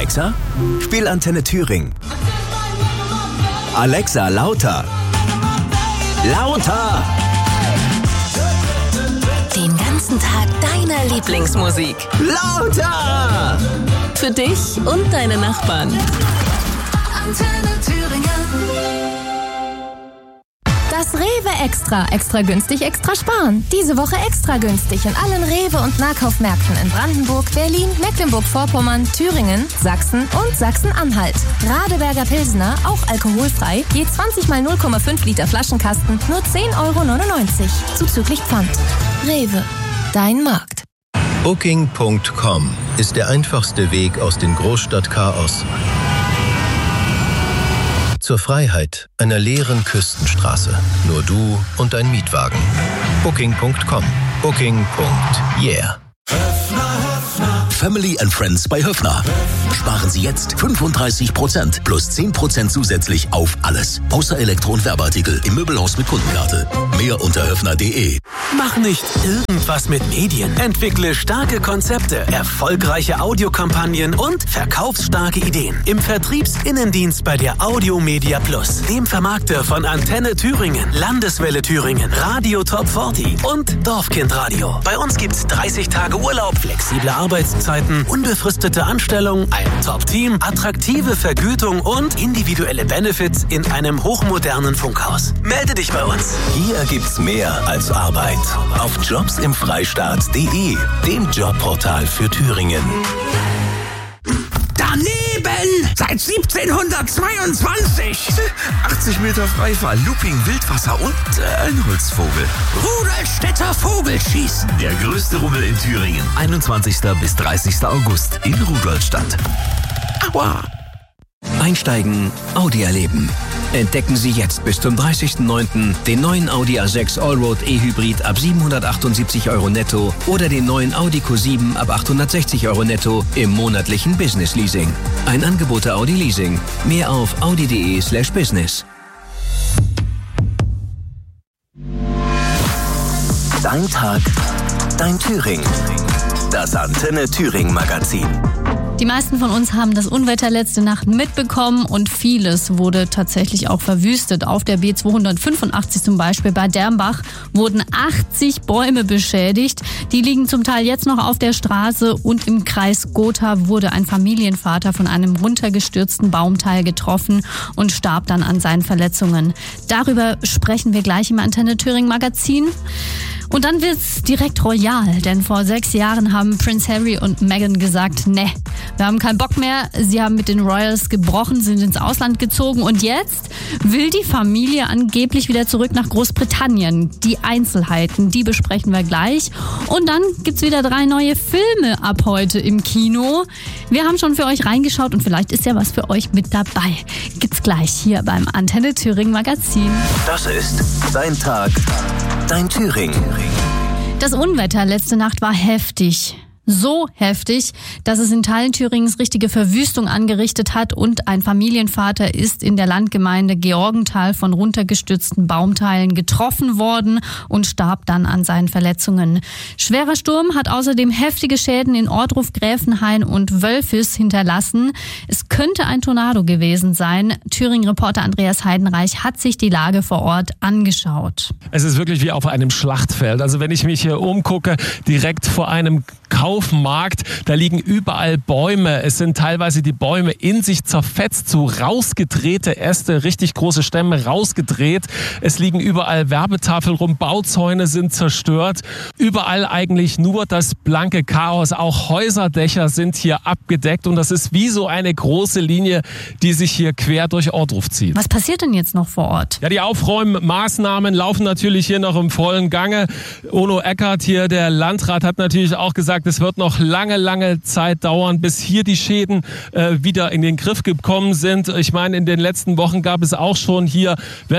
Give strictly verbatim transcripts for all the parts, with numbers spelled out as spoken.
Alexa, spiel Antenne Thüringen. Alexa, lauter. Lauter! Den ganzen Tag deine Lieblingsmusik. Lauter! Für dich und deine Nachbarn. Antenne Thüringen. Das Rewe Extra. Extra günstig, extra sparen. Diese Woche extra günstig in allen Rewe- und Nahkaufmärkten in Brandenburg, Berlin, Mecklenburg-Vorpommern, Thüringen, Sachsen und Sachsen-Anhalt. Radeberger Pilsner, auch alkoholfrei, je zwanzig mal null Komma fünf Liter Flaschenkasten, nur zehn Euro neunundneunzig. Zuzüglich Pfand. Rewe. Dein Markt. Booking Punkt com ist der einfachste Weg aus dem Großstadtchaos zur Freiheit einer leeren Küstenstraße. Nur du und dein Mietwagen. Booking Punkt com. Booking. Yeah. Family and Friends bei Höffner. Sparen Sie jetzt fünfunddreißig Prozent plus zehn Prozent zusätzlich auf alles. Außer Elektro- und Werbeartikel im Möbelhaus mit Kundenkarte. Mehr unter höffner punkt de. Mach nicht irgendwas mit Medien. Entwickle starke Konzepte, erfolgreiche Audiokampagnen und verkaufsstarke Ideen. Im Vertriebsinnendienst bei der Audio Media Plus, dem Vermarkter von Antenne Thüringen, Landeswelle Thüringen, Radio Top vierzig und Dorfkindradio. Bei uns gibt's dreißig Tage Urlaub, flexible Arbeitszeiten, unbefristete Anstellung, ein Top-Team, attraktive Vergütung und individuelle Benefits in einem hochmodernen Funkhaus. Melde dich bei uns. Hier gibt's mehr als Arbeit. Auf jobs im freistaat punkt de, dem Jobportal für Thüringen. Daneben! Seit siebzehnhundertzweiundzwanzig! achtzig Meter Freifall, Looping, Wildwasser und äh, ein Holzvogel. Rudolstädter Vogelschießen. Der größte Rummel in Thüringen. einundzwanzigsten bis dreißigsten August in Rudolstadt. Aua! Einsteigen, Audi erleben. Entdecken Sie jetzt bis zum dreißigsten neunten den neuen Audi A sechs Allroad E-Hybrid ab siebenhundertachtundsiebzig Euro netto oder den neuen Audi Q sieben ab achthundertsechzig Euro netto im monatlichen Business Leasing. Ein Angebot der Audi Leasing. Mehr auf audi punkt de slash business. Dein Tag, dein Thüringen. Das Antenne Thüringen Magazin. Die meisten von uns haben das Unwetter letzte Nacht mitbekommen und vieles wurde tatsächlich auch verwüstet. Auf der B zweihundertfünfundachtzig zum Beispiel bei Dermbach wurden achtzig Bäume beschädigt. Die liegen zum Teil jetzt noch auf der Straße und im Kreis Gotha wurde ein Familienvater von einem runtergestürzten Baumteil getroffen und starb dann an seinen Verletzungen. Darüber sprechen wir gleich im Antenne Thüringen Magazin. Und dann wird's direkt royal, denn vor sechs Jahren haben Prince Harry und Meghan gesagt, ne, wir haben keinen Bock mehr. Sie haben mit den Royals gebrochen, sind ins Ausland gezogen und jetzt will die Familie angeblich wieder zurück nach Großbritannien. Die Einzelheiten, die besprechen wir gleich. Und dann gibt's wieder drei neue Filme ab heute im Kino. Wir haben schon für euch reingeschaut und vielleicht ist ja was für euch mit dabei. Gibt's gleich hier beim Antenne Thüringen Magazin. Das ist Dein Tag, dein Thüringen. Das Unwetter letzte Nacht war heftig. So heftig, dass es in Teilen Thüringens richtige Verwüstung angerichtet hat und ein Familienvater ist in der Landgemeinde Georgenthal von runtergestürzten Baumteilen getroffen worden und starb dann an seinen Verletzungen. Schwerer Sturm hat außerdem heftige Schäden in Ohrdruf, Gräfenhain und Wölfis hinterlassen. Es könnte ein Tornado gewesen sein. Thüringen-Reporter Andreas Heidenreich hat sich die Lage vor Ort angeschaut. Es ist wirklich wie auf einem Schlachtfeld. Also wenn ich mich hier umgucke, direkt vor einem Kaufmarkt, da liegen überall Bäume. Es sind teilweise die Bäume in sich zerfetzt, so rausgedrehte Äste, richtig große Stämme rausgedreht. Es liegen überall Werbetafeln rum, Bauzäune sind zerstört. Überall eigentlich nur das blanke Chaos. Auch Häuserdächer sind hier abgedeckt und das ist wie so eine große Linie, die sich hier quer durch Ohrdruf zieht. Was passiert denn jetzt noch vor Ort? Ja, die Aufräummaßnahmen laufen natürlich hier noch im vollen Gange. Ono Eckert hier, der Landrat, hat natürlich auch gesagt, es wird noch lange, lange Zeit dauern, bis hier die Schäden äh, wieder in den Griff gekommen sind. Ich meine, in den letzten Wochen gab es auch schon hier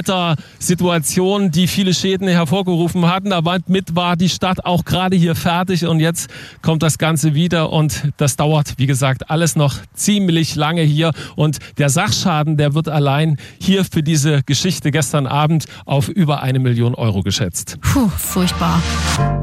Wettersituationen, die viele Schäden hervorgerufen hatten. Damit war die Stadt auch gerade hier fertig und jetzt kommt das Ganze wieder und das dauert, wie gesagt, alles noch ziemlich lange hier. Und der Sachschaden, der wird allein hier für diese Geschichte gestern Abend auf über eine Million Euro geschätzt. Puh, furchtbar.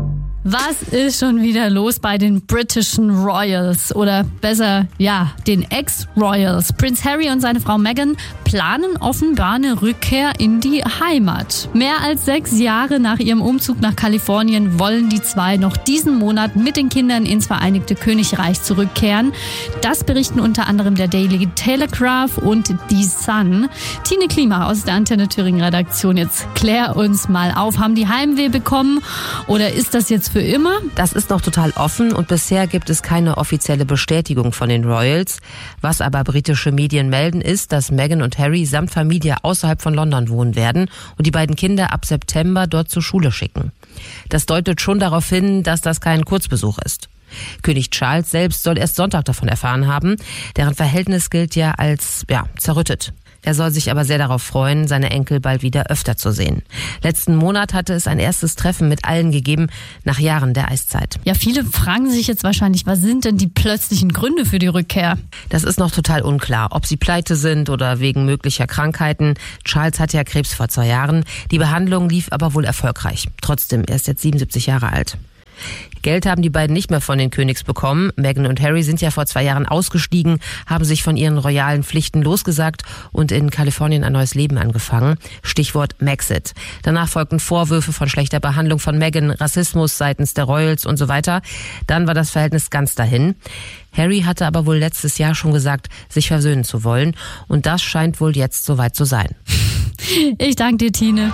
Was ist schon wieder los bei den britischen Royals? Oder besser, ja, den Ex-Royals. Prinz Harry und seine Frau Meghan planen offenbar eine Rückkehr in die Heimat. Mehr als sechs Jahre nach ihrem Umzug nach Kalifornien wollen die zwei noch diesen Monat mit den Kindern ins Vereinigte Königreich zurückkehren. Das berichten unter anderem der Daily Telegraph und die Sun. Tine Klima aus der Antenne Thüringen Redaktion. Jetzt klär uns mal auf. Haben die Heimweh bekommen oder ist das jetzt für immer? Das ist noch total offen und bisher gibt es keine offizielle Bestätigung von den Royals. Was aber britische Medien melden, ist, dass Meghan und Harry samt Familie außerhalb von London wohnen werden und die beiden Kinder ab September dort zur Schule schicken. Das deutet schon darauf hin, dass das kein Kurzbesuch ist. König Charles selbst soll erst Sonntag davon erfahren haben. Deren Verhältnis gilt ja als ja, zerrüttet. Er soll sich aber sehr darauf freuen, seine Enkel bald wieder öfter zu sehen. Letzten Monat hatte es ein erstes Treffen mit allen gegeben, nach Jahren der Eiszeit. Ja, viele fragen sich jetzt wahrscheinlich, was sind denn die plötzlichen Gründe für die Rückkehr? Das ist noch total unklar, ob sie pleite sind oder wegen möglicher Krankheiten. Charles hatte ja Krebs vor zwei Jahren. Die Behandlung lief aber wohl erfolgreich. Trotzdem, er ist jetzt siebenundsiebzig Jahre alt. Geld haben die beiden nicht mehr von den Königs bekommen. Meghan und Harry sind ja vor zwei Jahren ausgestiegen, haben sich von ihren royalen Pflichten losgesagt und in Kalifornien ein neues Leben angefangen. Stichwort Maxit. Danach folgten Vorwürfe von schlechter Behandlung von Meghan, Rassismus seitens der Royals und so weiter. Dann war das Verhältnis ganz dahin. Harry hatte aber wohl letztes Jahr schon gesagt, sich versöhnen zu wollen. Und das scheint wohl jetzt soweit zu sein. Ich danke dir, Tine.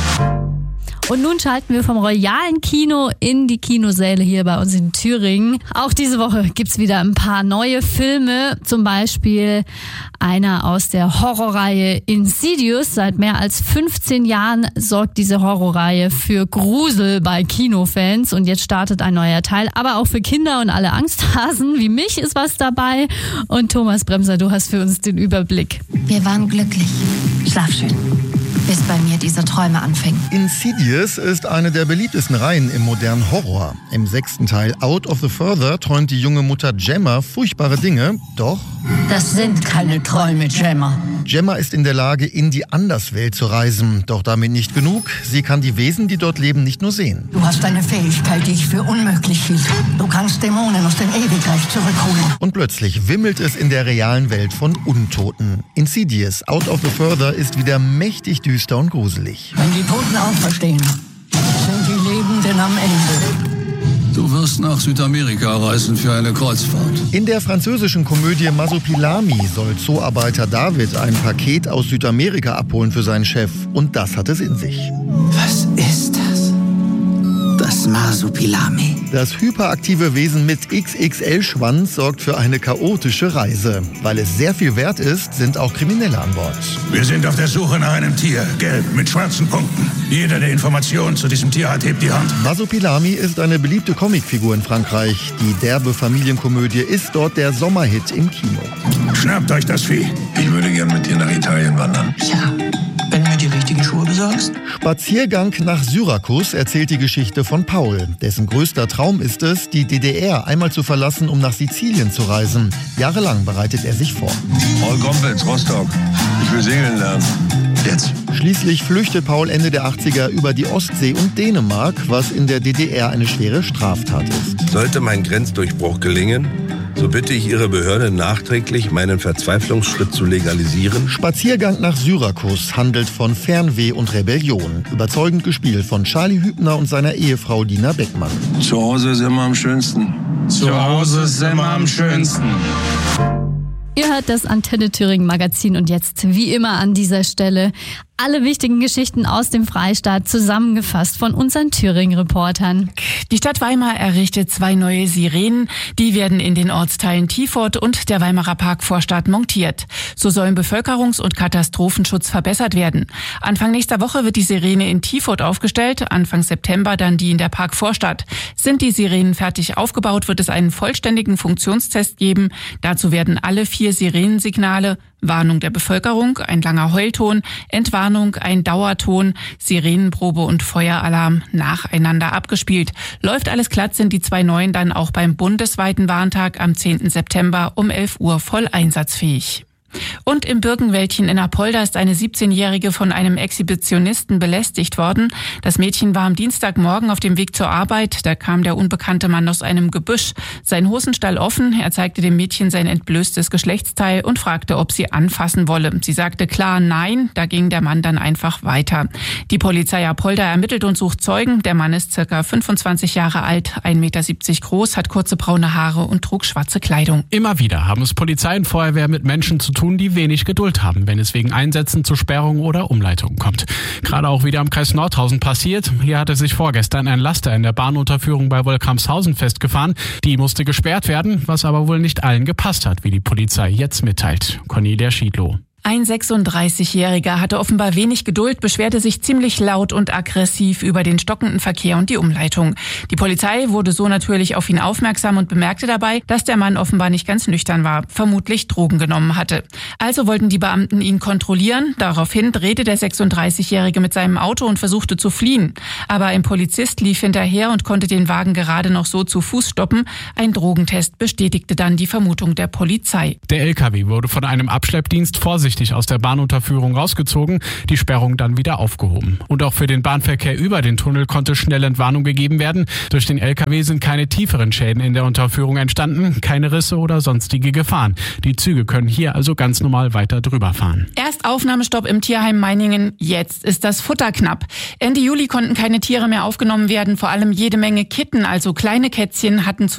Und nun schalten wir vom royalen Kino in die Kinosäle hier bei uns in Thüringen. Auch diese Woche gibt's wieder ein paar neue Filme. Zum Beispiel einer aus der Horrorreihe Insidious. Seit mehr als fünfzehn Jahren sorgt diese Horrorreihe für Grusel bei Kinofans. Und jetzt startet ein neuer Teil. Aber auch für Kinder und alle Angsthasen wie mich ist was dabei. Und Thomas Bremser, du hast für uns den Überblick. Wir waren glücklich. Schlaf schön. Bis bei mir diese Träume anfingen. Insidious ist eine der beliebtesten Reihen im modernen Horror. Im sechsten Teil Out of the Further träumt die junge Mutter Gemma furchtbare Dinge, doch... Das sind keine Träume, Gemma. Gemma ist in der Lage, in die Anderswelt zu reisen. Doch damit nicht genug. Sie kann die Wesen, die dort leben, nicht nur sehen. Du hast eine Fähigkeit, die ich für unmöglich hielt. Du kannst Dämonen aus dem Ewigreich zurückholen. Und plötzlich wimmelt es in der realen Welt von Untoten. Insidious Out of the Further ist wieder mächtig düster und gruselig. Wenn die Toten auferstehen, sind die Lebenden am Ende. Du wirst nach Südamerika reisen für eine Kreuzfahrt. In der französischen Komödie Masopilami soll Zooarbeiter David ein Paket aus Südamerika abholen für seinen Chef. Und das hat es in sich. Was ist das? Das Masopilami. Das hyperaktive Wesen mit X X L-Schwanz sorgt für eine chaotische Reise. Weil es sehr viel wert ist, sind auch Kriminelle an Bord. Wir sind auf der Suche nach einem Tier, gelb, mit schwarzen Punkten. Jeder, der Informationen zu diesem Tier hat, hebt die Hand. Masopilami ist eine beliebte Comicfigur in Frankreich. Die derbe Familienkomödie ist dort der Sommerhit im Kino. Schnappt euch das Vieh. Ich würde gern mit dir nach Italien wandern. Ja, wenn du mir die richtigen Schuhe besorgst. Spaziergang nach Syrakus erzählt die Geschichte von Paul. Dessen größter Traum ist es, die D D R einmal zu verlassen, um nach Sizilien zu reisen. Jahrelang bereitet er sich vor. Paul Gompels, Rostock. Ich will segeln lernen. Jetzt. Schließlich flüchtet Paul Ende der achtziger über die Ostsee und Dänemark, was in der D D R eine schwere Straftat ist. Sollte mein Grenzdurchbruch gelingen, so bitte ich Ihre Behörde nachträglich, meinen Verzweiflungsschritt zu legalisieren. Spaziergang nach Syrakus handelt von Fernweh und Rebellion. Überzeugend gespielt von Charlie Hübner und seiner Ehefrau Dina Beckmann. Zu Hause ist immer am schönsten. Zu Hause ist immer am schönsten. Ihr hört das Antenne Thüringen Magazin und jetzt wie immer an dieser Stelle alle wichtigen Geschichten aus dem Freistaat zusammengefasst von unseren Thüringen-Reportern. Die Stadt Weimar errichtet zwei neue Sirenen. Die werden in den Ortsteilen Tiefort und der Weimarer Parkvorstadt montiert. So sollen Bevölkerungs- und Katastrophenschutz verbessert werden. Anfang nächster Woche wird die Sirene in Tiefort aufgestellt, Anfang September dann die in der Parkvorstadt. Sind die Sirenen fertig aufgebaut, wird es einen vollständigen Funktionstest geben. Dazu werden alle vier Sirenensignale, Warnung der Bevölkerung, ein langer Heulton, Entwarnung, ein Dauerton, Sirenenprobe und Feueralarm nacheinander abgespielt. Läuft alles glatt, sind die zwei neuen dann auch beim bundesweiten Warntag am zehnten September um elf Uhr voll einsatzfähig. Und im Birkenwäldchen in Apolda ist eine siebzehnjährige von einem Exhibitionisten belästigt worden. Das Mädchen war am Dienstagmorgen auf dem Weg zur Arbeit. Da kam der unbekannte Mann aus einem Gebüsch. Sein Hosenstall offen. Er zeigte dem Mädchen sein entblößtes Geschlechtsteil und fragte, ob sie anfassen wolle. Sie sagte klar nein. Da ging der Mann dann einfach weiter. Die Polizei Apolda ermittelt und sucht Zeugen. Der Mann ist circa fünfundzwanzig Jahre alt, ein Meter siebzig groß, hat kurze braune Haare und trug schwarze Kleidung. Immer wieder haben es Polizei und Feuerwehr mit Menschen zu tun, die wenig Geduld haben, wenn es wegen Einsätzen zu Sperrungen oder Umleitungen kommt. Gerade auch wieder am Kreis Nordhausen passiert. Hier hatte sich vorgestern ein Laster in der Bahnunterführung bei Wolkramshausen festgefahren. Die musste gesperrt werden, was aber wohl nicht allen gepasst hat, wie die Polizei jetzt mitteilt. Cornelia Schiedlow. Ein sechsunddreißigjähriger hatte offenbar wenig Geduld, beschwerte sich ziemlich laut und aggressiv über den stockenden Verkehr und die Umleitung. Die Polizei wurde so natürlich auf ihn aufmerksam und bemerkte dabei, dass der Mann offenbar nicht ganz nüchtern war, vermutlich Drogen genommen hatte. Also wollten die Beamten ihn kontrollieren. Daraufhin drehte der sechsunddreißigjährige mit seinem Auto und versuchte zu fliehen. Aber ein Polizist lief hinterher und konnte den Wagen gerade noch so zu Fuß stoppen. Ein Drogentest bestätigte dann die Vermutung der Polizei. Der L K W wurde von einem Abschleppdienst vorsichtig aus der Bahnunterführung rausgezogen, die Sperrung dann wieder aufgehoben. Und auch für den Bahnverkehr über den Tunnel konnte schnell Entwarnung gegeben werden. Durch den L K W sind keine tieferen Schäden in der Unterführung entstanden, keine Risse oder sonstige Gefahren. Die Züge können hier also ganz normal weiter drüber fahren. Erst Aufnahmestopp im Tierheim Meiningen, jetzt ist das Futter knapp. Ende Juli konnten keine Tiere mehr aufgenommen werden, vor allem jede Menge Kitten, also kleine Kätzchen, hatten